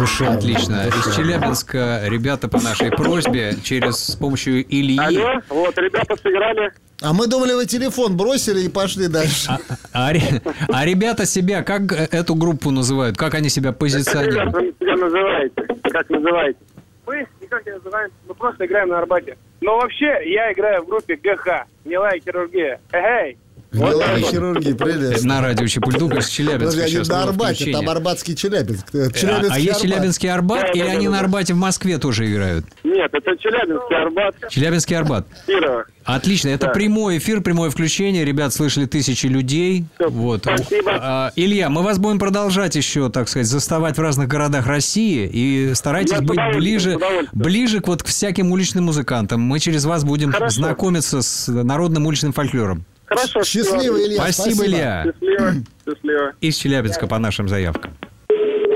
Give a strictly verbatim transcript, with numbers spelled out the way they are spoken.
Душа. Отлично. Душа. Из Челябинска ребята по нашей просьбе через с помощью Ильи. Алло, вот, ребята сыграли. А мы думали, вы телефон бросили и пошли дальше. А, а, а ребята себя, как эту группу называют? Как они себя позиционируют? Как вы себя называете? Как называете? Мы никак не называем, мы просто играем на Арбате. Но вообще, я играю в группе ГХ, гнилая хирургия. Эй! Гнилая хирургия, прелестно. На радио Чепульдук из Челябинска. Подожди, они сейчас на было Арбате, включение. там Арбатский Челябинск. А, а есть Челябинский Арбат, Да, или да, они да, на да. Арбате в Москве тоже играют? Нет, это Челябинский Арбат. Челябинский Арбат. Кирова. Отлично, это Да. прямой эфир, прямое включение. Ребят, слышали тысячи людей. Всё, Вот. спасибо. А, Илья, мы вас будем продолжать еще, так сказать, заставать в разных городах России. И старайтесь Я с быть удовольствием, ближе, с удовольствием. ближе к, вот, к всяким уличным музыкантам. Мы через вас будем Хорошо. знакомиться с народным уличным фольклором. Хорошо. Счастливо, Илья. Спасибо, Илья. Счастливо. Счастливо. Из Челябинска по нашим заявкам.